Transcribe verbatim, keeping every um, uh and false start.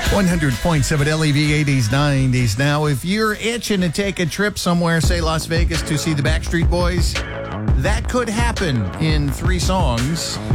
one hundred point seven L E V eighties, nineties. Now, if you're itching to take a trip somewhere, say Las Vegas, to see the Backstreet Boys, that could happen in three songs.